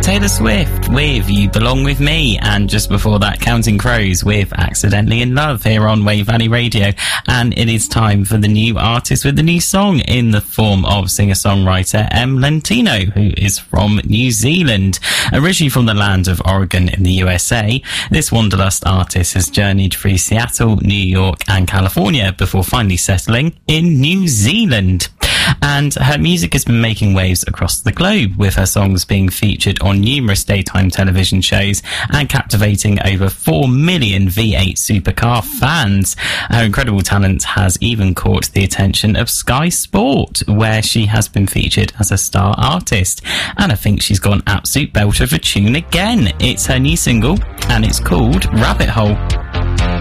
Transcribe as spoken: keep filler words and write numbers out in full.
Taylor Swift with You Belong With Me, and just before that, Counting Crows with Accidentally in Love here on Wave Valley Radio. And it is time for the new artist with the new song in the form of singer-songwriter Em Lentino, who is from New Zealand. Originally from the land of Oregon in the U S A, this wanderlust artist has journeyed through Seattle, New York and California before finally settling in New Zealand. And her music has been making waves across the globe, with her songs being featured on numerous daytime television shows and captivating over four million V eight Supercar fans. Her incredible talent has even caught the attention of Sky Sport, where she has been featured as a star artist. And I think she's got an absolute belter of a tune again. It's her new single, and it's called Rabbit Hole.